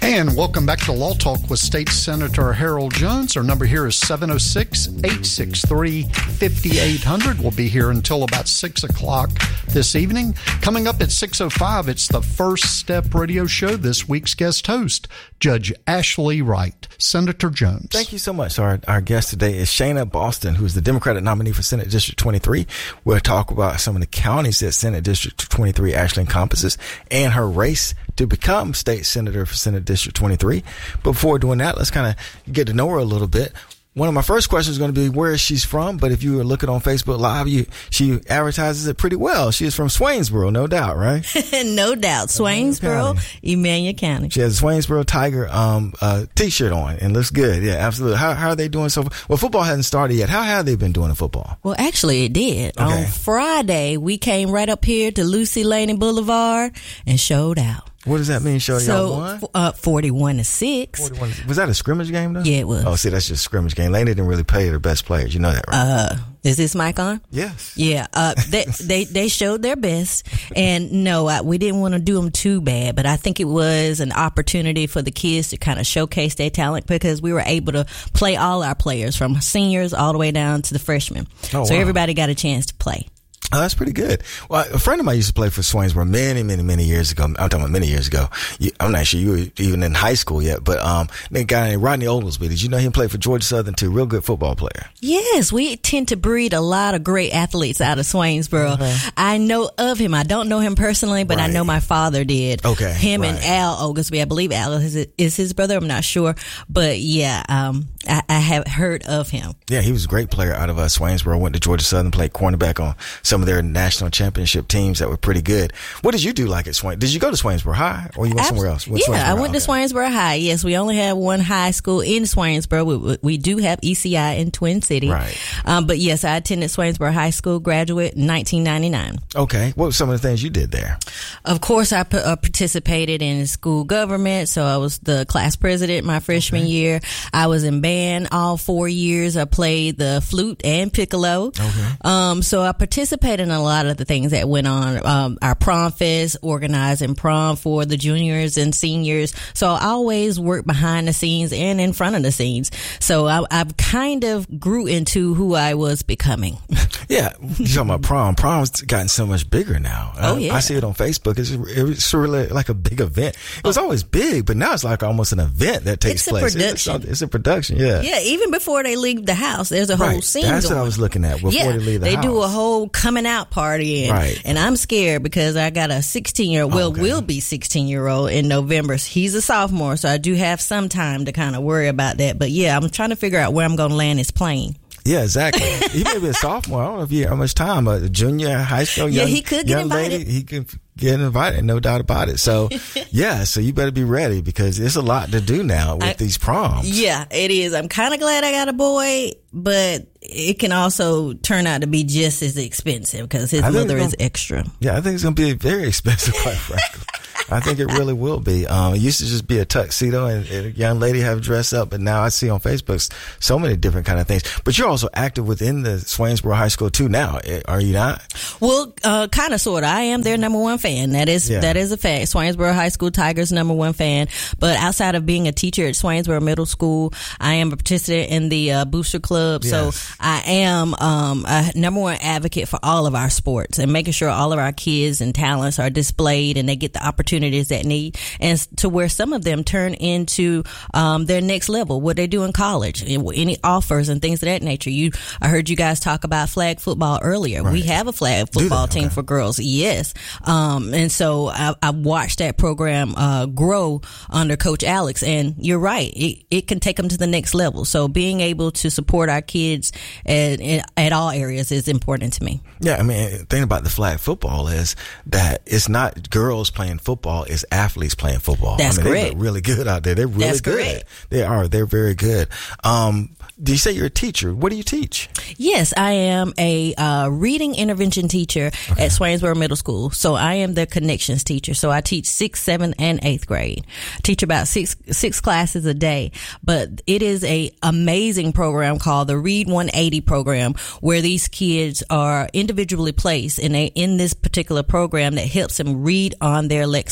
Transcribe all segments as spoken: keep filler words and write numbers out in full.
And welcome back to Law Talk with State Senator Harold Jones. Our number here is seven oh six, eight six three, five eight zero zero. We'll be here until about six o'clock this evening. Coming up at six oh five, it's the First Step Radio Show. This week's guest host, Judge Ashley Wright. Senator Jones. Thank you so much. So our, our guest today is Shana Boston, who's the Democratic nominee for Senate District twenty-three. We'll talk about some of the counties that Senate District twenty-three actually encompasses and her race to become state senator for Senate District twenty-three. But before doing that, let's kind of get to know her a little bit. One of my first questions is going to be where she's from, but if you were looking on Facebook Live, you, she advertises it pretty well. She is from Swainsboro, no doubt, right? No doubt. Swainsboro, Emmanuel County. She has a Swainsboro Tiger um, uh, T-shirt on and looks good. Yeah, absolutely. How, how are they doing so far? Well, football hasn't started yet. How have they been doing in football? Well, actually, it did. Okay. On Friday, we came right up here to Lucy Lane Boulevard and showed out. What does that mean? Show so, y'all won? Uh, forty-one to six. forty-one Was that a scrimmage game though? Yeah, it was. Oh, see, that's just a scrimmage game. Lane didn't really play their best players. You know that, right? Uh, is this mic on? Yes. Yeah. Uh, they, they, they showed their best. And no, I, we didn't want to do them too bad, but I think it was an opportunity for the kids to kind of showcase their talent because we were able to play all our players from seniors all the way down to the freshmen. Oh, so wow. Everybody got a chance to play. Oh, that's pretty good. Well, a friend of mine used to play for Swainsboro many, many, many years ago. I'm talking about many years ago. You, I'm not sure you were even in high school yet, but um, that guy named Rodney Oglesby. Did you know him play for Georgia Southern too? Real good football player. Yes, we tend to breed a lot of great athletes out of Swainsboro. Mm-hmm. I know of him. I don't know him personally, but right. I know my father did. Okay. Him right. and Al Oglesby. I believe Al is, is his brother. I'm not sure, but yeah, um, I, I have heard of him. Yeah, he was a great player out of uh, Swainsboro. Went to Georgia Southern, played cornerback on some of their national championship teams that were pretty good. What did you do like at Swain? Did you go to Swainsboro High or you went Absol- somewhere else? What's yeah, I went okay. to Swainsboro High. Yes, we only have one high school in Swainsboro. We, we, we do have E C I in Twin City. Right. Um, but yes, I attended Swainsboro High School, graduate in nineteen ninety-nine. Okay. What were some of the things you did there? Of course, I p- uh, participated in school government. So I was the class president my freshman okay. year. I was in band all four years. I played the flute and piccolo. Okay. Um, so I participated in a lot of the things that went on. Um, our prom fest, organizing prom for the juniors and seniors. So I always worked behind the scenes and in front of the scenes. So I, I've kind of grew into who I was becoming. Yeah. You're talking about prom. Prom's gotten so much bigger now. Oh, I, yeah. I see it on Facebook. It's, it's really like a big event. It was always big, but now it's like almost an event that takes it's a place. Production. It's, it's a production. Yeah. Yeah. Even before they leave the house, there's a right. whole scene That's going. what I was looking at before yeah, they leave the they house. They do a whole coming out party. And, right. and I'm scared because I got a sixteen year old, well, okay. will be sixteen year old in November. He's a sophomore, so I do have some time to kind of worry about that. But yeah, I'm trying to figure out where I'm going to land his plane. Yeah, exactly. He may be a sophomore. I don't know if you have how much time. A junior, high school, young, yeah, he could get young invited. lady, he could get invited, no doubt about it. So, yeah, so you better be ready because there's a lot to do now with I, these proms. Yeah, it is. I'm kind of glad I got a boy, but it can also turn out to be just as expensive because his mother is extra. Yeah, I think it's going to be very expensive, quite frankly. I think it really will be. Um, it used to just be a tuxedo and, and a young lady have dress up, but now I see on Facebook so many different kind of things. But you're also active within the Swainsboro High School too now, are you not? Well, uh, kind of, sort of. I am their number one fan. That is yeah. that is a fact. Swainsboro High School Tigers number one fan. But outside of being a teacher at Swainsboro Middle School, I am a participant in the uh, Booster Club. Yes. So I am um, a number one advocate for all of our sports and making sure all of our kids and talents are displayed and they get the opportunity opportunities that need, and to where some of them turn into um, their next level, what they do in college, any offers and things of that nature. You, I heard you guys talk about flag football earlier. Right. We have a flag football team okay. for girls. Yes. Um, and so I, I watched that program uh, grow under Coach Alex, and you're right. It, it can take them to the next level. So being able to support our kids at, at all areas is important to me. Yeah, I mean, the thing about the flag football is that it's not girls playing football, it's athletes playing football. That's I mean, correct. They look really good out there. They're really That's good. Correct. They are. They're very good. Um, do you say you're a teacher? What do you teach? Yes, I am a uh, reading intervention teacher okay. at Swainsboro Middle School. So I am the connections teacher. So I teach sixth, seventh, and eighth grade. I teach about six six classes a day. But it is a amazing program called the Read one eighty program, where these kids are individually placed in a in this particular program that helps them read on their Lexile.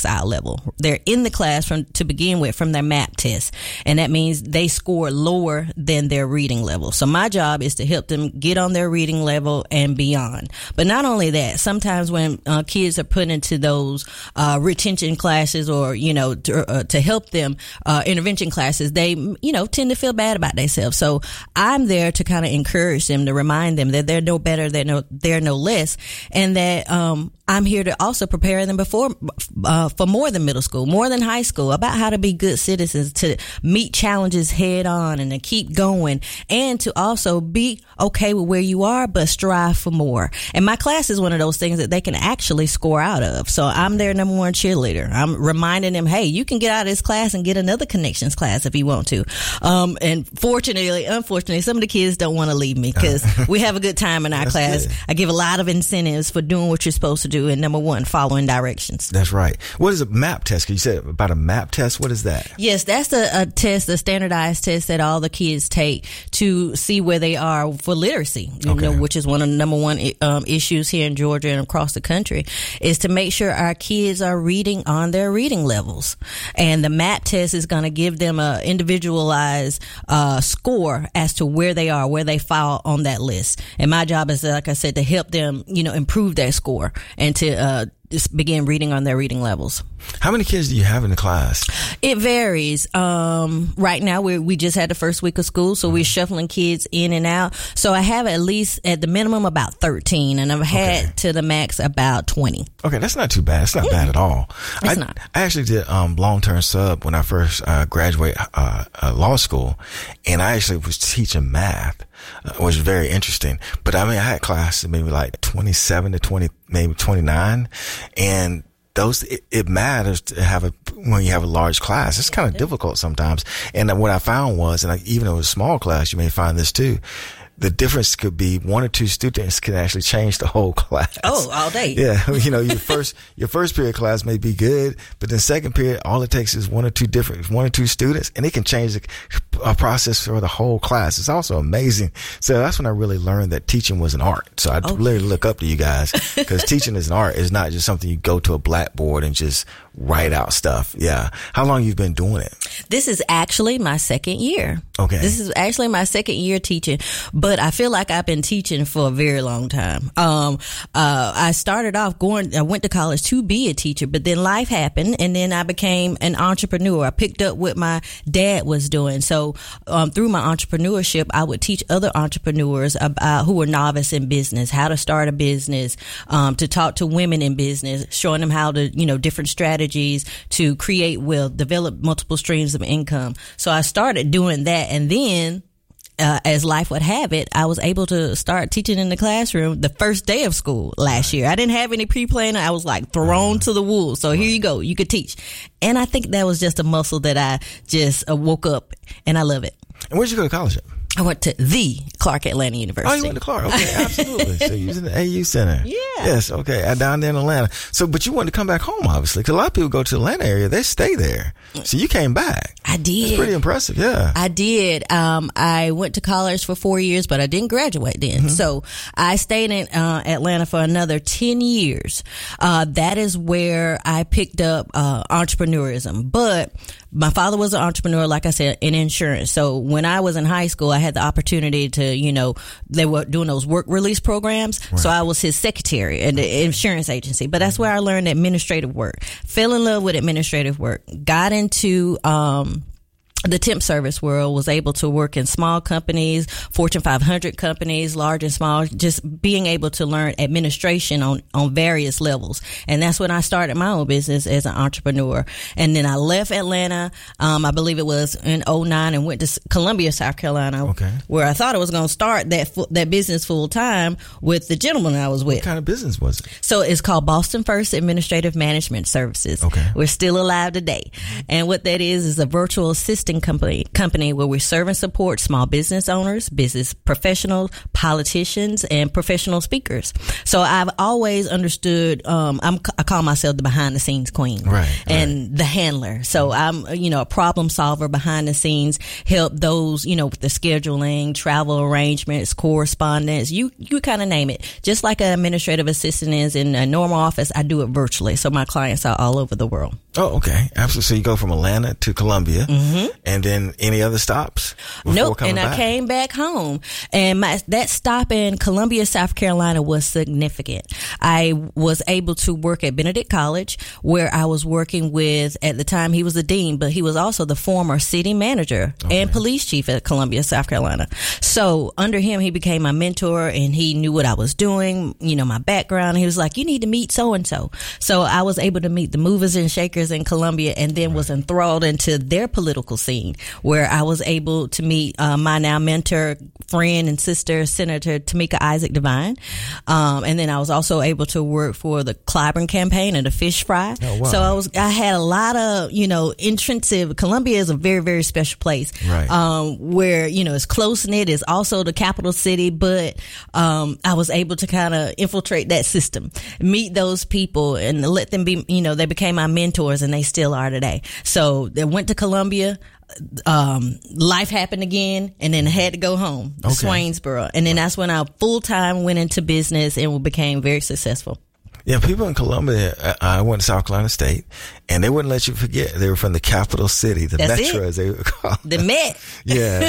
exile level. They're in the class from to begin with from their MAP test, and that means they score lower than their reading level. So my job is to help them get on their reading level and beyond. But not only that, sometimes when uh, kids are put into those uh, retention classes, or you know, to, uh, to help them uh, intervention classes, they you know tend to feel bad about themselves. So I'm there to kind of encourage them, to remind them that they're no better, they're no they're no less, and that um, I'm here to also prepare them before uh, for more than middle school, more than high school, about how to be good citizens, to meet challenges head on and to keep going, and to also be okay with where you are, but strive for more. And my class is one of those things that they can actually score out of. So I'm their number one cheerleader. I'm reminding them, hey, you can get out of this class and get another connections class if you want to. Um, and fortunately, unfortunately, some of the kids don't want to leave me because we have a good time in our That's class. Good. I give a lot of incentives for doing what you're supposed to do. And number one, following directions. That's right. What is a MAP test? You said about a MAP test. What is that? Yes, that's a, a test, a standardized test that all the kids take to see where they are for literacy, you okay. know, which is one of the number one um, issues here in Georgia and across the country, is to make sure our kids are reading on their reading levels. And the MAP test is going to give them a individualized uh, score as to where they are, where they fall on that list. And my job is, like I said, to help them, you know, improve their score and to uh, just begin reading on their reading levels. How many kids do you have in the class? It varies. Um, right now, we we just had the first week of school, so we're shuffling kids in and out. So I have at least, at the minimum, about thirteen, and I've had okay. to the max about twenty. Okay, that's not too bad. It's not mm. bad at all. It's I, not. I actually did um, long-term sub when I first uh, graduated uh, uh, law school, and I actually was teaching math, uh, which was very interesting. But I mean, I had classes maybe like twenty-seven to twenty, maybe twenty-nine, and those, it, it matters to have a, when you have a large class. It's kind of difficult sometimes. And what I found was, and I, even though it was a small class, you may find this too, the difference could be one or two students can actually change the whole class. Oh, all day. Yeah. You know, your first, your first period class may be good, but then second period, all it takes is one or two different, one or two students, and it can change the uh, process for the whole class. It's also amazing. So that's when I really learned that teaching was an art. So I oh. literally look up to you guys, because teaching is an art. It's not just something you go to a blackboard and just write out stuff. Yeah. How long you been doing it? This is actually my second year. Okay. This is actually my second year teaching, but I feel like I've been teaching for a very long time. Um, uh, I started off going, I went to college to be a teacher, but then life happened, and then I became an entrepreneur. I picked up what my dad was doing. So, um, through my entrepreneurship, I would teach other entrepreneurs about, who were novice in business, how to start a business, um, to talk to women in business, showing them how to, you know, different strategies to create wealth, develop multiple streams of income. So I started doing that, and then Uh, as life would have it, I was able to start teaching in the classroom the first day of school last year. I didn't have any pre-planning. I was like thrown to the wolves. So here you go. You could teach. And I think that was just a muscle that I just uh, woke up, and I love it. And where'd you go to college at? I went to the Clark Atlanta University. Oh, you went to Clark. Okay, absolutely. So you was in the A U Center. Yeah. Yes, okay. Down there in Atlanta. So, but you wanted to come back home, obviously, because a lot of people go to the Atlanta area. They stay there. So you came back. I did. It's pretty impressive, yeah. I did. Um, I went to college for four years, but I didn't graduate then. Mm-hmm. So I stayed in uh, Atlanta for another ten years. Uh, that is where I picked up uh, entrepreneurism. But my father was an entrepreneur, like I said, in insurance. So when I was in high school, I had the opportunity to, you know, they were doing those work release programs. Right. So I was his secretary at the insurance agency. But that's where I learned administrative work. Fell in love with administrative work. Got into um the temp service world, was able to work in small companies, Fortune five hundred companies, large and small, just being able to learn administration on, on various levels. And that's when I started my own business as an entrepreneur. And then I left Atlanta, um, I believe it was in oh nine, and went to Columbia, South Carolina, okay. where I thought I was going to start that that business full time with the gentleman I was with. What kind of business was it? So it's called Boston First Administrative Management Services. Okay. We're still alive today. And what that is, is a virtual assistant consulting company, company where we serve and support small business owners, business professionals, politicians, and professional speakers. So I've always understood, um, I'm, I call myself the behind the scenes queen, right, and right. the handler. So I'm, you know, a problem solver behind the scenes, help those, you know, with the scheduling, travel arrangements, correspondence, you, you kind of name it. Just like an administrative assistant is in a normal office, I do it virtually. So my clients are all over the world. Oh, okay. Absolutely. So you go from Atlanta to Columbia, mm-hmm. and then any other stops? Nope. And back? I came back home, and my, that stop in Columbia, South Carolina was significant. I was able to work at Benedict College, where I was working with, at the time he was the dean, but he was also the former city manager okay. and police chief at Columbia, South Carolina. So under him, he became my mentor, and he knew what I was doing, you know, my background. He was like, you need to meet so-and-so. So I was able to meet the movers and shakers in Columbia, and then was enthralled into their political scene, where I was able to meet uh, my now mentor, friend, and sister, Senator Tamika Isaac Devine. Um, and then I was also able to work for the Clyburn campaign and the fish fry. Oh, wow. So I was, I had a lot of, you know, intrinsic. Columbia is a very, very special place, right. um, where, you know, it's close knit. It's also the capital city, but um, I was able to kind of infiltrate that system, meet those people, and let them be, you know, they became my mentors, and they still are today. So they went to Columbia. Um, life happened again, and then I had to go home to okay. Swainsboro. And then that's when I full time went into business and became very successful. Yeah, people in Columbia, I, I went to South Carolina State, and they wouldn't let you forget they were from the capital city, the That's metro, it. as they would call it. The Met. Yeah.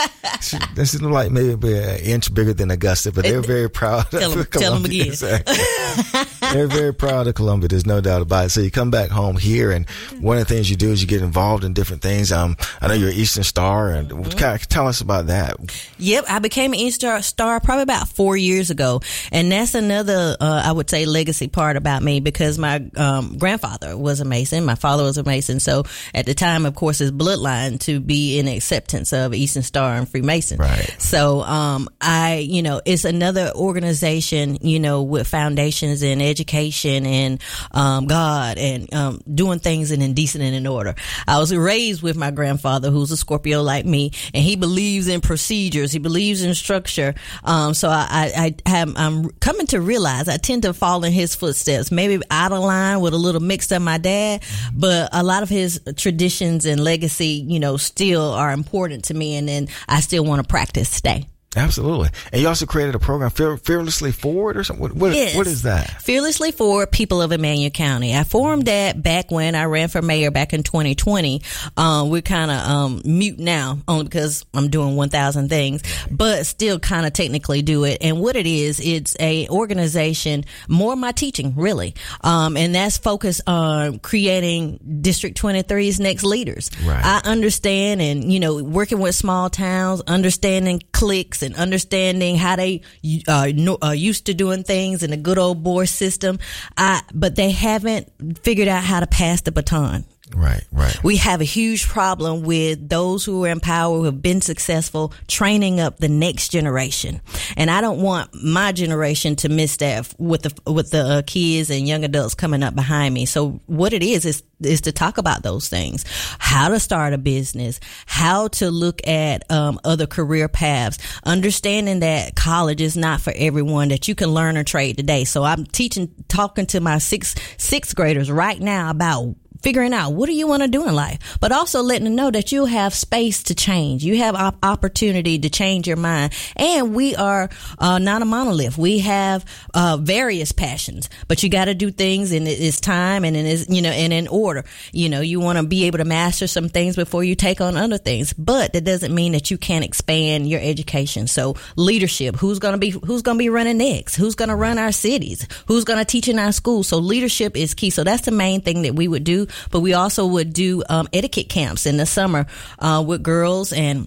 This is like maybe an inch bigger than Augusta, but they're very proud tell of them, Columbia. Tell them again. Exactly. They're very proud of Columbia. There's no doubt about it. So you come back home here, and one of the things you do is you get involved in different things. Um, I know you're an Eastern Star, and mm-hmm. kind of tell us about that. Yep, I became an Eastern Star probably about four years ago, and that's another, uh, I would say, legacy part about me, because my um, grandfather was a Mason, my father was a Mason. So at the time, of course, it's bloodline to be in acceptance of Eastern Star and Freemason. Right. So um, I, you know, it's another organization, you know, with foundations in education and um, God and um, doing things in indecent and in order. I was raised with my grandfather, who's a Scorpio like me, and he believes in procedures. He believes in structure. Um, so I, I, I have, I'm coming to realize I tend to fall in his footsteps, maybe out of line with a little mixed up my dad, but a lot of his traditions and legacy, you know, still are important to me, and then I still want to practice today. Absolutely. And you also created a program, Fear, Fearlessly Forward or something? What, what, yes. what is that? Fearlessly Forward, People of Emmanuel County. I formed that back when I ran for mayor back in twenty twenty. Um, we're kind of um, mute now, only because I'm doing one thousand things, but still kind of technically do it. And what it is, it's a organization, more my teaching, really. Um, and that's focused on creating District twenty-three's next leaders. Right. I understand, and, you know, working with small towns, understanding cliques and understanding how they uh, no, uh, used to doing things in the good old boy system, I, but they haven't figured out how to pass the baton. Right, right. We have a huge problem with those who are in power, who have been successful, training up the next generation. And I don't want my generation to miss that with the with the uh, kids and young adults coming up behind me. So what it is is is to talk about those things: how to start a business, how to look at um, other career paths, understanding that college is not for everyone, that you can learn a trade today. So I'm teaching, talking to my sixth sixth graders right now about figuring out what do you want to do in life, but also letting them know that you have space to change. You have op- opportunity to change your mind. And we are uh, not a monolith. We have uh, various passions, but you got to do things in its time and in its, you know, and in order. You know, you want to be able to master some things before you take on other things, but that doesn't mean that you can't expand your education. So leadership, who's going to be, who's going to be running next? Who's going to run our cities? Who's going to teach in our schools? So leadership is key. So that's the main thing that we would do. But we also would do um, etiquette camps in the summer uh, with girls and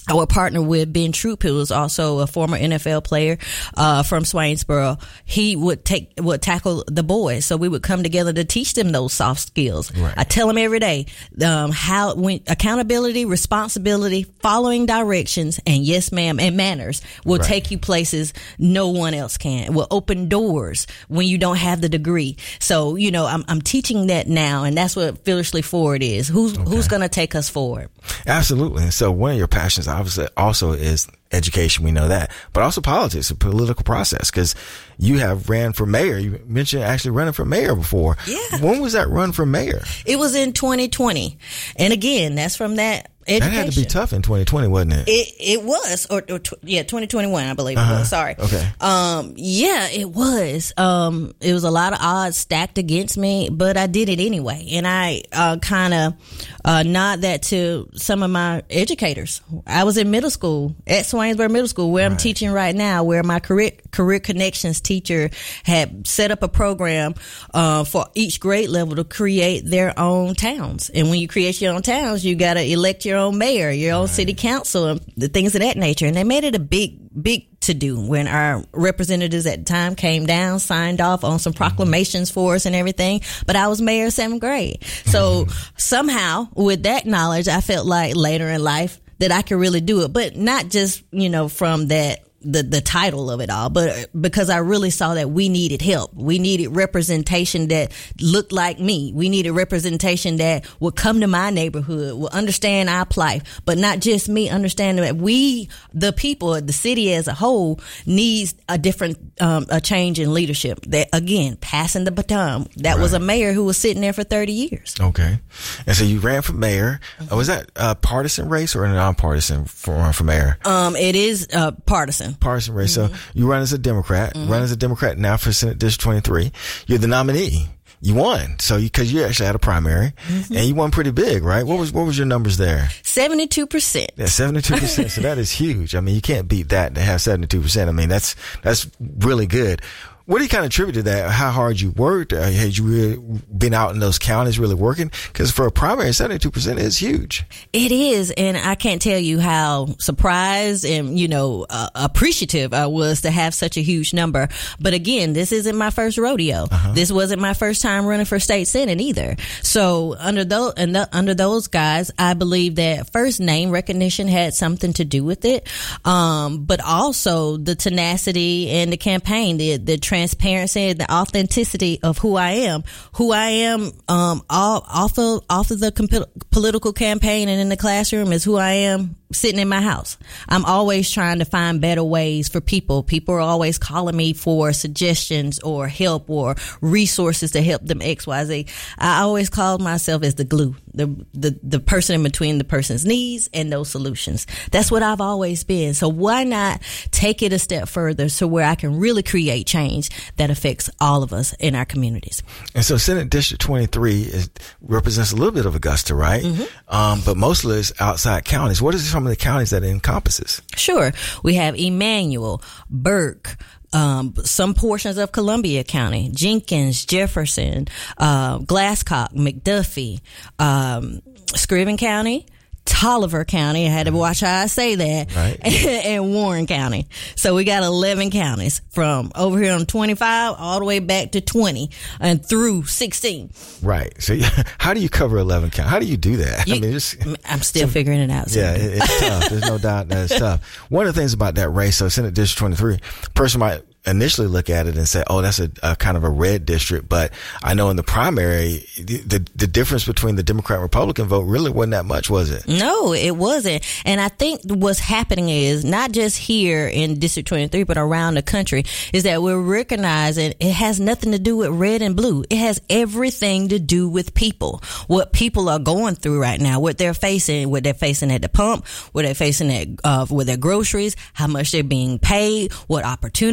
I would partner with Ben Troop, who was also a former N F L player uh, from Swainsboro. He would take would tackle the boys, so we would come together to teach them those soft skills. Right. I tell them every day um, how when accountability, responsibility, following directions, and yes, ma'am, and manners will right. take you places no one else can. It will open doors when you don't have the degree. So you know, I'm I'm teaching that now, and that's what Fearlessly Forward is. Who's okay. who's going to take us forward? Absolutely. So one of your passions, obviously, also is education. We know that, but also politics, a political process, because you have ran for mayor. You mentioned actually running for mayor before. Yeah. When was that run for mayor? It was in twenty twenty. And again, that's from that education. That had to be tough in twenty twenty, wasn't it? It it was, or, or tw- yeah, twenty twenty-one, I believe uh-huh. it was. Sorry. Okay. Um, yeah, it was. Um, it was a lot of odds stacked against me, but I did it anyway. And I uh, kind of uh, nod that to some of my educators. I was in middle school at Swainsboro Middle School, where right. I'm teaching right now, where my career career connections teacher had set up a program uh, for each grade level to create their own towns. And when you create your own towns, you got to elect your own mayor, your own right. city council, and the things of that nature. And they made it a big, big to do when our representatives at the time came down, signed off on some proclamations mm-hmm. for us and everything. But I was mayor of seventh grade. So mm-hmm. somehow with that knowledge, I felt like later in life that I could really do it, but not just, you know, from that the the title of it all, but because I really saw that we needed help. We needed representation that looked like me. We needed representation that would come to my neighborhood, would understand our plight, but not just me, understanding that we, the people, the city as a whole, needs a different, um, a change in leadership. That, again, passing the baton. That right. was a mayor who was sitting there for thirty years. Okay. And so you ran for mayor. Mm-hmm. Was that a partisan race or a non-partisan for, for mayor? Um, it is uh, partisan. Partisan race. Mm-hmm. So you run as a Democrat, mm-hmm. run as a Democrat now for Senate District twenty-three. You're the nominee. You won. So you, cause you actually had a primary mm-hmm. and you won pretty big, right? What was, what was your numbers there? seventy-two percent. Yeah, seventy-two percent. So that is huge. I mean, you can't beat that to have seventy-two percent. I mean, that's, that's really good. What do you kind of attribute to that? How hard you worked? Uh, had you really been out in those counties really working? Because for a primary, seventy-two percent is huge. It is. And I can't tell you how surprised and, you know, uh, appreciative I was to have such a huge number. But again, this isn't my first rodeo. Uh-huh. This wasn't my first time running for state senate either. So under those, and the, under those guys, I believe that first, name recognition had something to do with it. Um, but also the tenacity and the campaign, the, the transparency, the authenticity of who I am, who I am, um, all, off of, off of the comp- political campaign and in the classroom is who I am sitting in my house. I'm always trying to find better ways for people. People are always calling me for suggestions or help or resources to help them X, Y, Z. I always call myself as the glue, the, the, the person in between the person's needs and those solutions. That's what I've always been. So why not take it a step further so where I can really create change that affects all of us in our communities? And so Senate District twenty-three is, represents a little bit of Augusta, right? Mm-hmm. Um, but mostly it's outside counties. What is some of the counties that it encompasses? Sure. We have Emmanuel, Burke, um, some portions of Columbia County, Jenkins, Jefferson, uh, Glasscock, McDuffie, um, Scriven County, Tolliver County, I had to watch how I say that, right. and, and Warren County. So we got eleven counties from over here on twenty-five all the way back to twenty and through sixteen. Right. So how do you cover eleven counties? How do you do that? You, I mean, just, I'm still so, figuring it out. So. Yeah, it, it's tough. There's no doubt that it's tough. One of the things about that race, so Senate District twenty-three, a person might initially look at it and say, oh, that's a, a kind of a red district. But I know in the primary, the, the, the difference between the Democrat and Republican vote really wasn't that much, was it? No, it wasn't. And I think what's happening is not just here in District twenty-three, but around the country, is that we're recognizing it has nothing to do with red and blue. It has everything to do with people, what people are going through right now, what they're facing, what they're facing at the pump, what they're facing at, uh, with their groceries, how much they're being paid, what opportunities are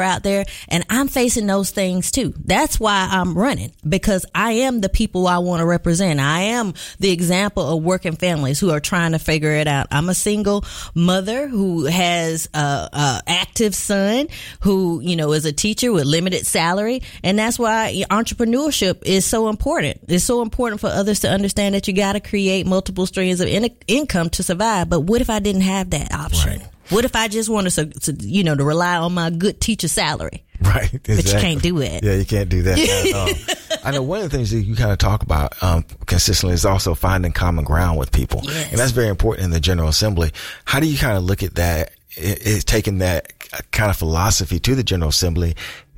are out there, and I'm facing those things too. That's why I'm running, because I am the people I want to represent. I am the example of working families who are trying to figure it out. I'm a single mother who has a, a active son who, you know, is a teacher with limited salary, and that's why entrepreneurship is so important. It's so important for others to understand that you got to create multiple streams of in- income to survive. But what if I didn't have that option? Right. What if I just wanted to, to, you know, to rely on my good teacher salary? Right. Exactly. But you can't do it. Yeah, you can't do that at all. I know one of the things that you kind of talk about um, consistently is also finding common ground with people. Yes. And that's very important in the General Assembly. How do you kind of look at that, it, it, taking that kind of philosophy to the General Assembly?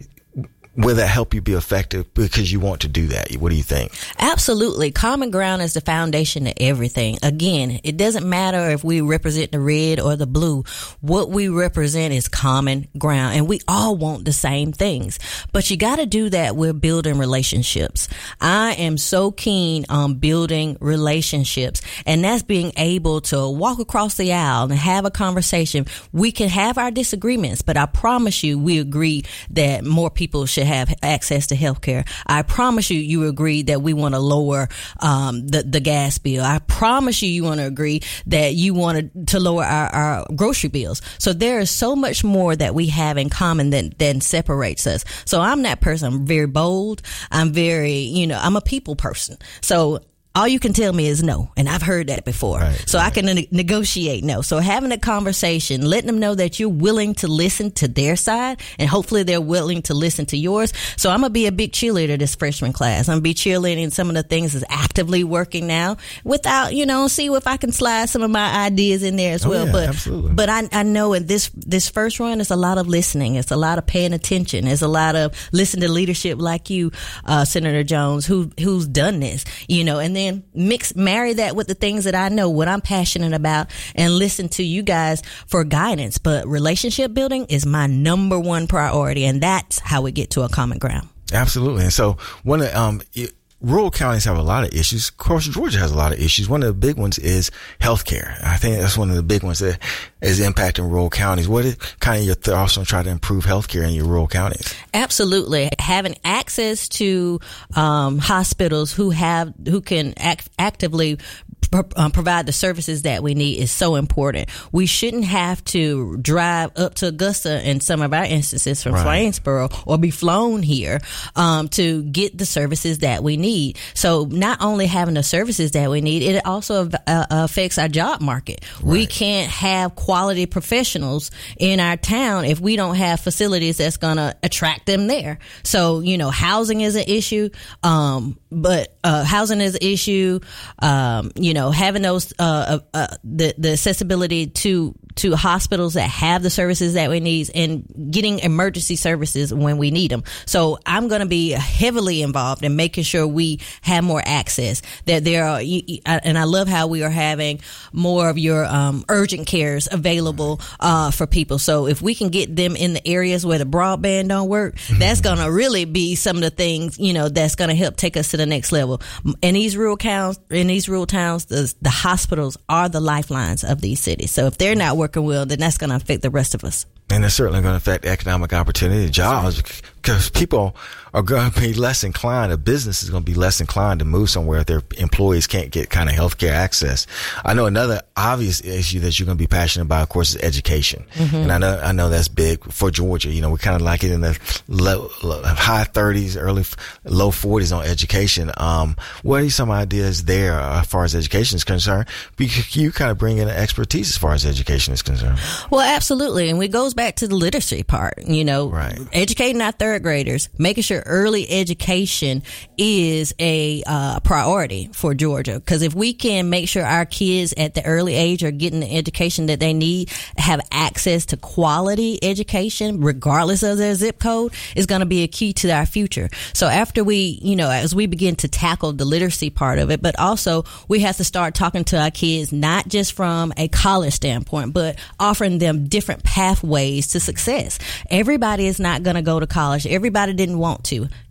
Will that help you be effective because you want to do that? What do you think? Absolutely. Common ground is the foundation to everything. Again, it doesn't matter if we represent the red or the blue. What we represent is common ground, and we all want the same things. But you got to do that with building relationships. I am so keen on building relationships, and that's being able to walk across the aisle and have a conversation. We can have our disagreements, but I promise you we agree that more people should have access to health care. I promise you, you agree that we want to lower um, the, the gas bill. I promise you, you want to agree that you want to lower our, our grocery bills. So there is so much more that we have in common than, than separates us. So I'm that person. I'm very bold. I'm very, you know, I'm a people person. So all you can tell me is no. And I've heard that before. Right, so right. I can ne- negotiate no. So having a conversation, letting them know that you're willing to listen to their side, and hopefully they're willing to listen to yours. So I'm going to be a big cheerleader this freshman class. I'm going to be cheerleading some of the things that's actively working now without, you know, see if I can slide some of my ideas in there as oh, well. Yeah, but absolutely. but I, I know in this, this first run, it's a lot of listening. It's a lot of paying attention. It's a lot of listening to leadership like you, uh, Senator Jones, who, who's done this, you know, and then And mix, marry that with the things that I know, what I'm passionate about, and listen to you guys for guidance. But relationship building is my number one priority, and that's how we get to a common ground. Absolutely. And so one of, um, it, rural counties have a lot of issues. Of course, Georgia has a lot of issues. One of the big ones is healthcare. I think that's one of the big ones that is impacting rural counties. What is kind of your thoughts on trying to improve healthcare in your rural counties? Absolutely. Having access to um, hospitals who have who can act, actively Um, provide the services that we need is so important. We shouldn't have to drive up to Augusta in some of our instances from right. Swainsboro, or be flown here um, to get the services that we need. So not only having the services that we need, it also uh, affects our job market. Right. We can't have quality professionals in our town if we don't have facilities that's going to attract them there. So, you know, housing is an issue, um, but uh, housing is an issue, um, you know, having those, uh, uh, the, the accessibility to, to hospitals that have the services that we need, and getting emergency services when we need them. So I'm going to be heavily involved in making sure we have more access, that there are, and I love how we are having more of your, um, urgent cares available, uh, for people. So if we can get them in the areas where the broadband don't work, that's going to really be some of the things, you know, that's going to help take us to the next level. In these rural towns, in these rural towns, the, the hospitals are the lifelines of these cities. So if they're not working well, then that's going to affect the rest of us. And it's certainly going to affect economic opportunity, jobs, because people are going to be less inclined, a business is going to be less inclined to move somewhere if their employees can't get kind of healthcare access. I know another obvious issue that you're going to be passionate about, of course, is education. Mm-hmm. And I know, I know that's big for Georgia. You know, we kind of like it in the low, low, high thirties, early, low forties on education. Um, what are some ideas there as far as education is concerned? Because you kind of bring in expertise as far as education is concerned. Well, absolutely. And it goes back to the literacy part, you know, right. Educating our third graders, making sure early education is a uh, priority for Georgia. Because if we can make sure our kids at the early age are getting the education that they need, have access to quality education, regardless of their zip code, is going to be a key to our future. So after we, you know, as we begin to tackle the literacy part of it, but also we have to start talking to our kids, not just from a college standpoint, but offering them different pathways to success. Everybody is not going to go to college. Everybody didn't want to.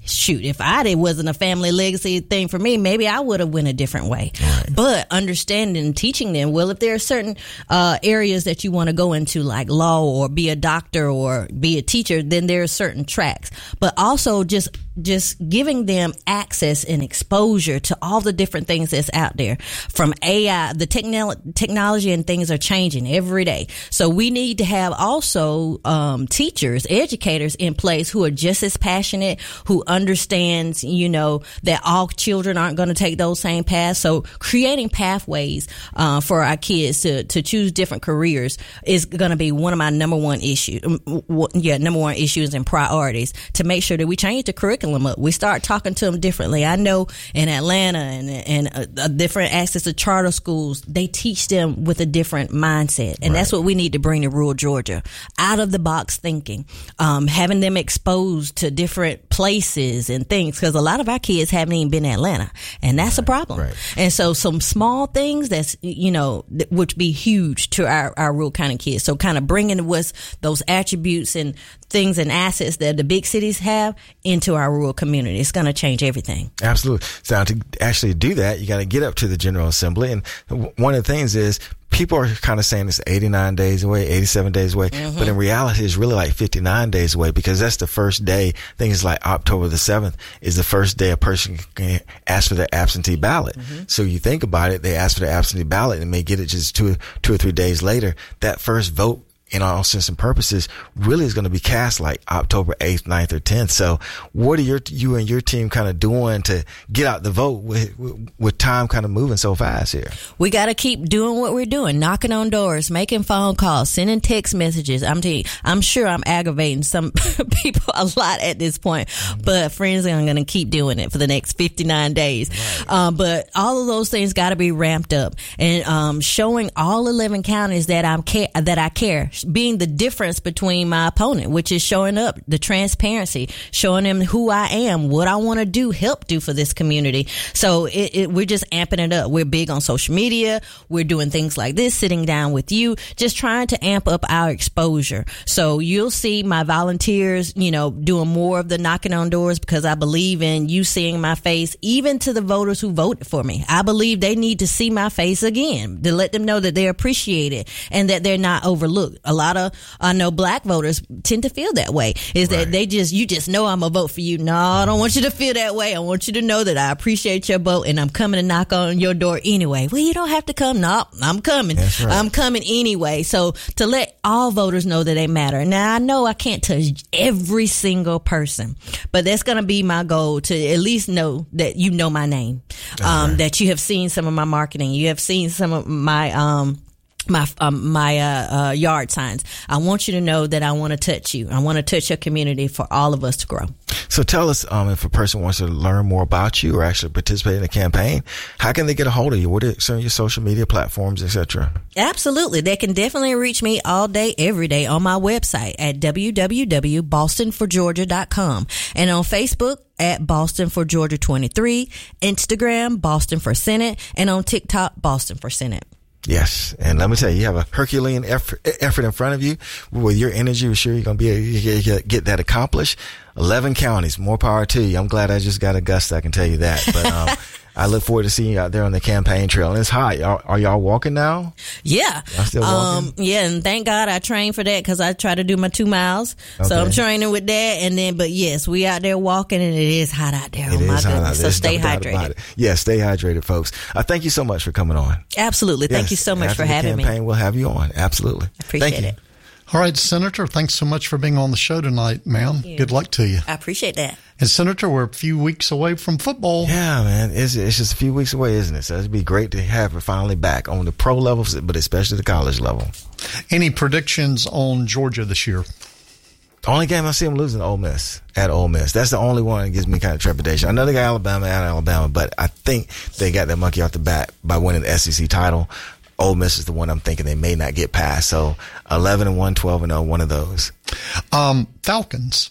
shoot, if I it wasn't a family legacy thing for me, maybe I would have went a different way. Right. But understanding and teaching them, well, if there are certain uh, areas that you want to go into, like law or be a doctor or be a teacher, then there are certain tracks. But also just just giving them access and exposure to all the different things that's out there. From A I, the techno- technology and things are changing every day. So we need to have also um, teachers, educators in place who are just as passionate, who understands, you know, that all children aren't going to take those same paths. So creating pathways uh, for our kids to, to choose different careers is going to be one of my number one issues. Yeah, number one issues and priorities, to make sure that we change the curriculum up. We start talking to them differently. I know in Atlanta and, and uh, different access to charter schools, they teach them with a different mindset. And right. that's what we need to bring to rural Georgia. Out of the box thinking, um, having them exposed to different places and things, because a lot of our kids haven't even been in Atlanta, and that's right. a problem. Right. And so some small things that's, you know, would be huge to our, our rural county kids. So kind of bringing what's those attributes and things and assets that the big cities have into our rural community. It's going to change everything. Absolutely. So to actually do that, you got to get up to the General Assembly. And one of the things is, people are kind of saying it's eighty-nine days away, eighty-seven days away, mm-hmm. but in reality, it's really like fifty-nine days away, because that's the first day. I think it's like October the seventh is the first day a person can ask for their absentee ballot. Mm-hmm. So you think about it, they ask for their absentee ballot and may get it just two, two or three days later. That first vote, in all sense and purposes, really is going to be cast like October eighth, ninth, or tenth. So what are your, you and your team kind of doing to get out the vote with, with, with time kind of moving so fast here? We got to keep doing what we're doing, knocking on doors, making phone calls, sending text messages. I'm telling you, I'm sure I'm aggravating some people a lot at this point, but friends, I'm going to keep doing it for the next fifty-nine days. Right. Um, but all of those things got to be ramped up, and um, showing all eleven counties that I'm care, that I care. Being the difference between my opponent, which is showing up, the transparency, showing them who I am, what I want to do, help do for this community. So it, it, we're just amping it up. We're big on social media. We're doing things like this, sitting down with you, just trying to amp up our exposure. So you'll see my volunteers, you know, doing more of the knocking on doors, because I believe in you seeing my face, even to the voters who voted for me. I believe they need to see my face again, to let them know that they're appreciated and that they're not overlooked. A lot of, I know black voters tend to feel that way, is right. that they just, you just know I'm a vote for you. No, I don't want you to feel that way. I want you to know that I appreciate your vote and I'm coming to knock on your door anyway. Well, you don't have to come. No, I'm coming. Right. I'm coming anyway. So to let all voters know that they matter. Now, I know I can't touch every single person, but that's going to be my goal, to at least know that you know my name, um, right. that you have seen some of my marketing. You have seen some of my, um, my um, my uh, uh, yard signs. I want you to know that I want to touch you. I want to touch your community for all of us to grow. So tell us, um, if a person wants to learn more about you or actually participate in the campaign, how can they get a hold of you? What are some of your social media platforms, et cetera? Absolutely. They can definitely reach me all day, every day on my website at w w w dot boston for georgia dot com, and on Facebook at Boston for Georgia twenty-three, Instagram Boston for Senate, and on TikTok Boston for Senate. Yes. And let me tell you, you have a Herculean effort, effort in front of you. With your energy, we're sure you're going to be able to get that accomplished. eleven counties, more power to you. I'm glad I just got Augusta, I can tell you that. But um, I look forward to seeing you out there on the campaign trail. And it's hot. Y'all, are y'all walking now? Yeah. Y'all still walking? Um, yeah, and thank God I trained for that, because I try to do my two miles. Okay. So I'm training with that. And then, but yes, we out there walking, and it is hot out there. It oh my goodness. So stay hydrated. Yeah, stay hydrated, folks. Uh, thank you so much for coming on. Absolutely. Thank yes. you so much After for having me. After the campaign, we'll have you on. Absolutely. I appreciate thank you. it. All right, Senator, thanks so much for being on the show tonight, ma'am. Good luck to you. I appreciate that. And, Senator, we're a few weeks away from football. Yeah, man. It's, it's just a few weeks away, isn't it? So it'd be great to have her finally back on the pro level, but especially the college level. Any predictions on Georgia this year? The only game I see them losing to Ole Miss, at Ole Miss. That's the only one that gives me kind of trepidation. I know they got Alabama at Alabama, but I think they got that monkey off the bat by winning the S E C title. Ole Miss is the one I'm thinking they may not get past. So eleven and one, twelve and oh, one of those. Um, Falcons.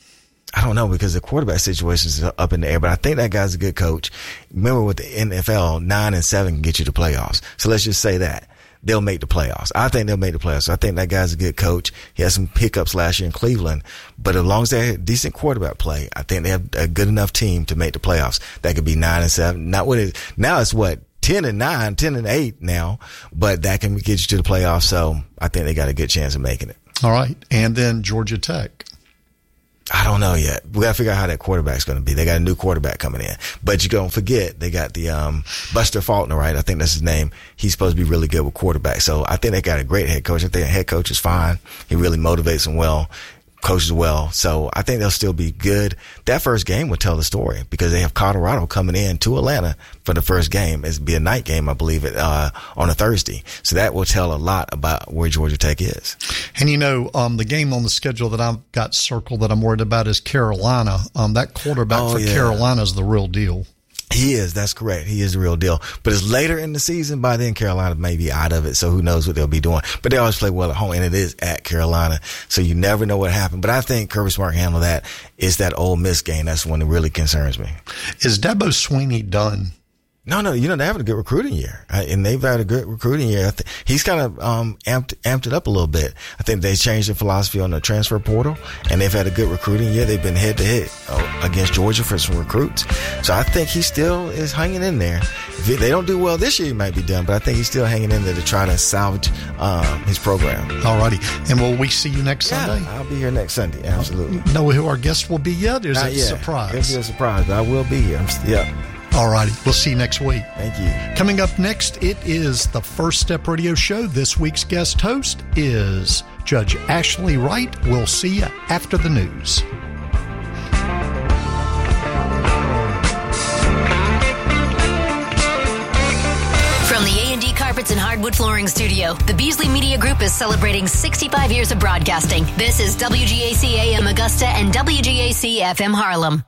I don't know, because the quarterback situation is up in the air, but I think that guy's a good coach. Remember, with the N F L, nine and seven can get you to playoffs. So let's just say that. they'll make the playoffs. I think they'll make the playoffs. I think that guy's a good coach. He had some hiccups last year in Cleveland, but as long as they have decent quarterback play, I think they have a good enough team to make the playoffs. That could be nine and seven. Not what it now it's what ten and nine, ten and eight now, but that can get you to the playoffs. So I think they got a good chance of making it. All right, and then Georgia Tech. I don't know yet. We got to figure out how that quarterback's going to be. They got a new quarterback coming in. But you don't forget, they got the um Buster Faulkner, right? I think that's his name. He's supposed to be really good with quarterback. So I think they got a great head coach. I think the head coach is fine. He really motivates them well, coaches well. So I think they'll still be good. That first game will tell the story because they have Colorado coming in to Atlanta for the first game. It'll be a night game, I believe, it uh on a Thursday. So that will tell a lot about where Georgia Tech is. And, you know, um the game on the schedule that I've got circled that I'm worried about is Carolina. Um That quarterback oh, for yeah. Carolina is the real deal. He is. That's correct. He is the real deal. But it's later in the season. By then, Carolina may be out of it. So who knows what they'll be doing. But they always play well at home, and it is at Carolina. So you never know what happened. But I think Kirby Smart can handle that. It's that Ole Miss game. That's the one that really concerns me. Is Dabo Swinney done? No, no, you know, they're having a good recruiting year, and they've had a good recruiting year. I th- he's kind of um, amped, amped it up a little bit. I think they changed their philosophy on the transfer portal, and they've had a good recruiting year. They've been head to head against Georgia for some recruits. So I think he still is hanging in there. If they don't do well this year, he might be done, but I think he's still hanging in there to try to salvage um, his program. All righty. And will we see you next yeah, Sunday? I'll be here next Sunday, absolutely. Know who our guest will be yet? Or is Not it a yet. surprise? It'll be a surprise, but I will be here. I'm st- yeah. All righty. We'll see you next week. Thank you. Coming up next, it is the First Step Radio Show. This week's guest host is Judge Ashley Wright. We'll see you after the news. From the A and D Carpets and Hardwood Flooring Studio, the Beasley Media Group is celebrating sixty-five years of broadcasting. This is W G A C A M Augusta and W G A C F M Harlem.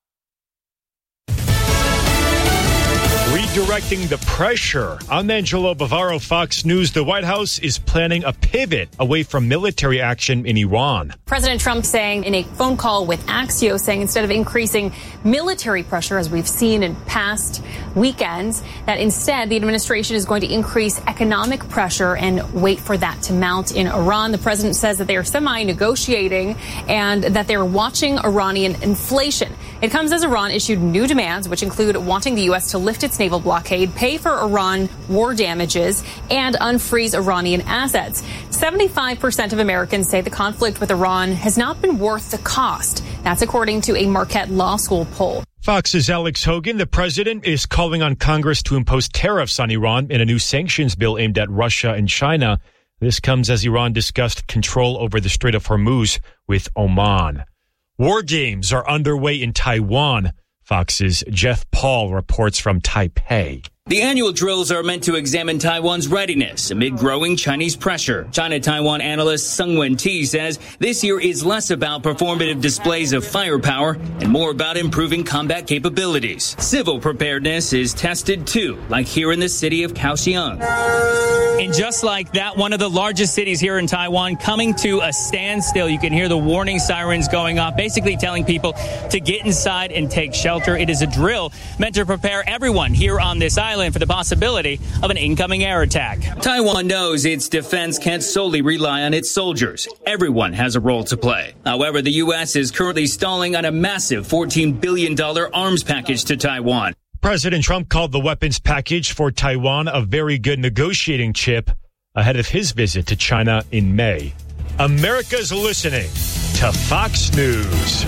Redirecting the pressure. I'm Angelo Bavaro, Fox News. The White House is planning a pivot away from military action in Iran. President Trump saying in a phone call with Axios, saying instead of increasing military pressure, as we've seen in past weekends, that instead the administration is going to increase economic pressure and wait for that to mount in Iran. The president says that they are semi-negotiating and that they're watching Iranian inflation. It comes as Iran issued new demands, which include wanting the U S to lift its naval blockade, pay for Iran war damages, and unfreeze Iranian assets. seventy-five percent of Americans say the conflict with Iran has not been worth the cost. That's according to a Marquette Law School poll. Fox's Alex Hogan. The president is calling on Congress to impose tariffs on Iran in a new sanctions bill aimed at Russia and China. This comes as Iran discussed control over the Strait of Hormuz with Oman. War games are underway in Taiwan. Fox's Jeff Paul reports from Taipei. The annual drills are meant to examine Taiwan's readiness amid growing Chinese pressure. China-Taiwan analyst Sung Wen-Ti says this year is less about performative displays of firepower and more about improving combat capabilities. Civil preparedness is tested too, like here in the city of Kaohsiung. And just like that, one of the largest cities here in Taiwan coming to a standstill. You can hear the warning sirens going off, basically telling people to get inside and take shelter. It is a drill meant to prepare everyone here on this island for the possibility of an incoming air attack. Taiwan knows its defense can't solely rely on its soldiers. Everyone has a role to play. However, the U S is currently stalling on a massive fourteen billion dollars arms package to Taiwan. President Trump called the weapons package for Taiwan a very good negotiating chip ahead of his visit to China in May. America's listening to Fox News.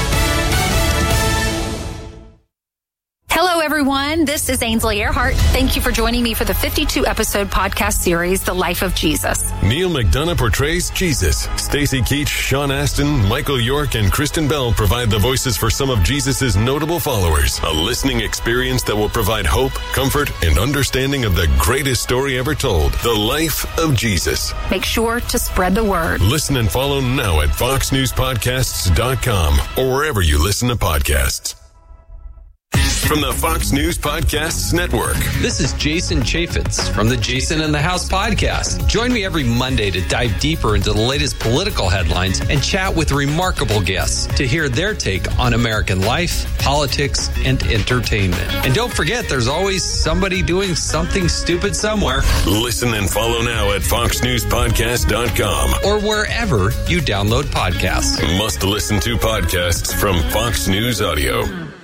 Hello, everyone. This is Ainsley Earhart. Thank you for joining me for the fifty-two episode podcast series, The Life of Jesus. Neil McDonough portrays Jesus. Stacey Keach, Sean Astin, Michael York, and Kristen Bell provide the voices for some of Jesus' notable followers. A listening experience that will provide hope, comfort, and understanding of the greatest story ever told, The Life of Jesus. Make sure to spread the word. Listen and follow now at fox news podcasts dot com or wherever you listen to podcasts. from the Fox News Podcasts Network. This is Jason Chaffetz from the Jason in the House podcast. Join me every Monday to dive deeper into the latest political headlines and chat with remarkable guests to hear their take on American life, politics, and entertainment. And don't forget, there's always somebody doing something stupid somewhere. Listen and follow now at fox news podcast dot com or wherever you download podcasts. Must listen to podcasts from Fox News Audio.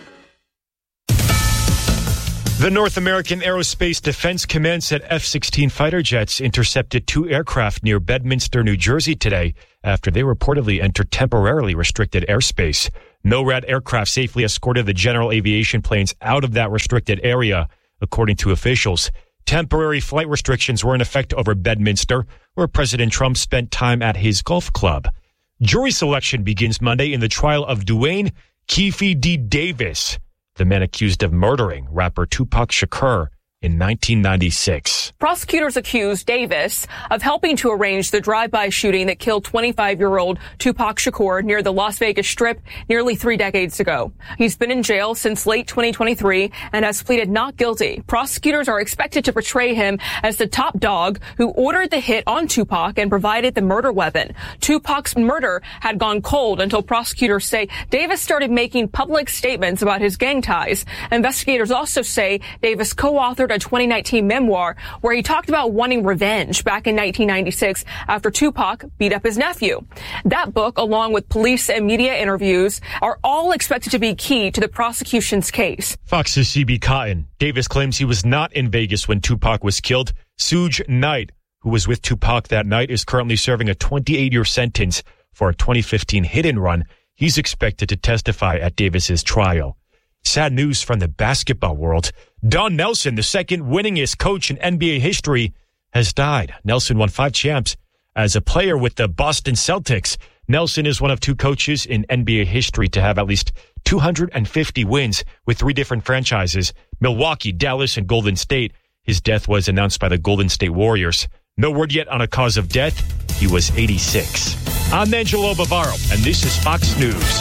The North American Aerospace Defense Command said F sixteen fighter jets intercepted two aircraft near Bedminster, New Jersey today after they reportedly entered temporarily restricted airspace. NORAD aircraft safely escorted the general aviation planes out of that restricted area, according to officials. Temporary flight restrictions were in effect over Bedminster, where President Trump spent time at his golf club. Jury selection begins Monday in the trial of Duane Keffe D. Davis, the man accused of murdering rapper Tupac Shakur in nineteen ninety-six. Prosecutors accused Davis of helping to arrange the drive-by shooting that killed twenty-five-year-old Tupac Shakur near the Las Vegas Strip nearly three decades ago. He's been in jail since late twenty twenty-three and has pleaded not guilty. Prosecutors are expected to portray him as the top dog who ordered the hit on Tupac and provided the murder weapon. Tupac's murder had gone cold until prosecutors say Davis started making public statements about his gang ties. Investigators also say Davis co-authored a twenty nineteen memoir where he talked about wanting revenge back in nineteen ninety-six after Tupac beat up his nephew. That book, along with police and media interviews, are all expected to be key to the prosecution's case. Fox's C B Cotton. Davis claims he was not in Vegas when Tupac was killed. Suge Knight, who was with Tupac that night, is currently serving a twenty-eight-year sentence for a twenty fifteen hit and run. He's expected to testify at Davis's trial. Sad news from the basketball world. Don Nelson, the second winningest coach in N B A history, has died. Nelson won five champs as a player with the Boston Celtics. Nelson is one of two coaches in N B A history to have at least two hundred fifty wins with three different franchises, Milwaukee, Dallas, and Golden State. His death was announced by the Golden State Warriors. No word yet on a cause of death. He was eighty-six. I'm Angelo Bavaro, and this is Fox News.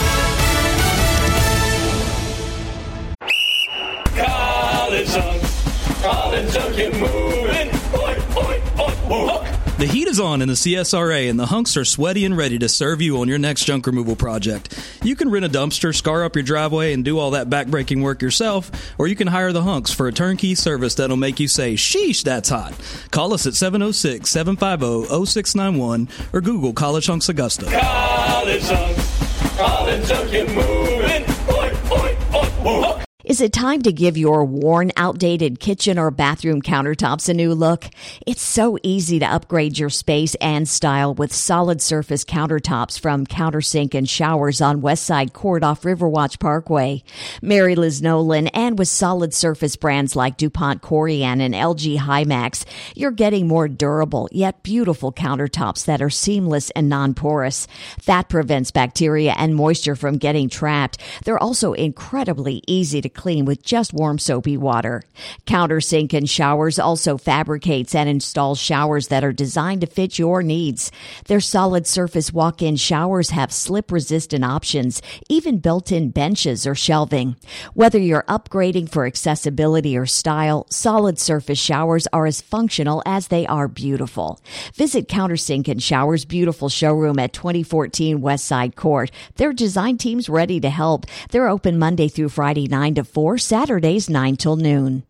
College Hunk, College Hunk, you're moving. Oy, oy, oy, oy. The heat is on in the C S R A, and the hunks are sweaty and ready to serve you on your next junk removal project. You can rent a dumpster, scar up your driveway, and do all that backbreaking work yourself, or you can hire the hunks for a turnkey service that'll make you say, sheesh, that's hot. Call us at seven oh six, seven five zero, zero six nine one or Google College Hunks Augusta. College Hunk, College Hunk, you're moving. Oy, oy, oy, oy. Is it time to give your worn, outdated kitchen or bathroom countertops a new look? It's so easy to upgrade your space and style with solid surface countertops from Countersink and Showers on Westside Court off Riverwatch Parkway. Mary Liz Nolan, and with solid surface brands like DuPont Corian and L G Hymax, you're getting more durable yet beautiful countertops that are seamless and non-porous. That prevents bacteria and moisture from getting trapped. They're also incredibly easy to clean with just warm soapy water. Countersink and Showers also fabricates and installs showers that are designed to fit your needs. Their solid surface walk-in showers have slip-resistant options, even built-in benches or shelving. Whether you're upgrading for accessibility or style, solid surface showers are as functional as they are beautiful. Visit Countersink and Showers' beautiful showroom at twenty fourteen Westside Court. Their design team's ready to help. They're open Monday through Friday, nine to four, Saturdays nine till noon.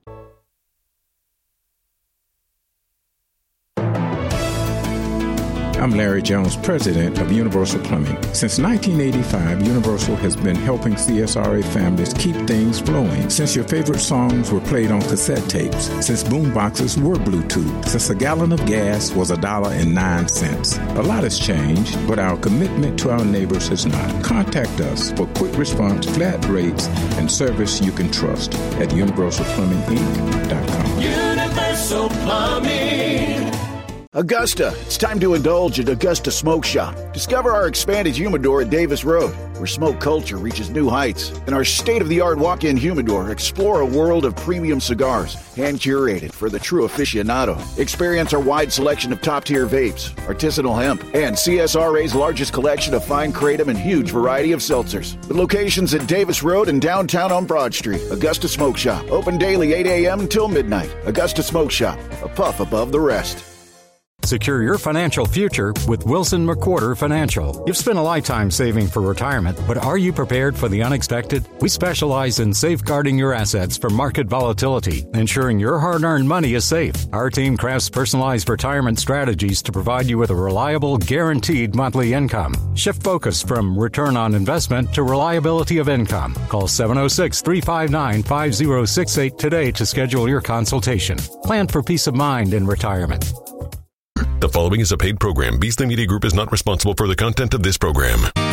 I'm Larry Jones, president of Universal Plumbing. Since nineteen eighty-five, Universal has been helping C S R A families keep things flowing. Since your favorite songs were played on cassette tapes, since boomboxes were Bluetooth, since a gallon of gas was a dollar and nine cents. A lot has changed, but our commitment to our neighbors has not. Contact us for quick response, flat rates, and service you can trust at universal plumbing inc dot com. Universal Plumbing. Augusta, it's time to indulge at Augusta Smoke Shop. Discover our expanded humidor at Davis Road, where smoke culture reaches new heights. And our state-of-the-art walk-in humidor, explore a world of premium cigars, hand-curated for the true aficionado. Experience our wide selection of top-tier vapes, artisanal hemp, and C S R A's largest collection of fine kratom and huge variety of seltzers. With locations at Davis Road and downtown on Broad Street, Augusta Smoke Shop. Open daily eight a.m. until midnight. Augusta Smoke Shop, a puff above the rest. Secure your financial future with Wilson McWhorter Financial. You've spent a lifetime saving for retirement, but are you prepared for the unexpected? We specialize in safeguarding your assets from market volatility, ensuring your hard-earned money is safe. Our team crafts personalized retirement strategies to provide you with a reliable, guaranteed monthly income. Shift focus from return on investment to reliability of income. Call seven oh six, three five nine, five oh six eight today to schedule your consultation. Plan for peace of mind in retirement. The following is a paid program. Beasley Media Group is not responsible for the content of this program.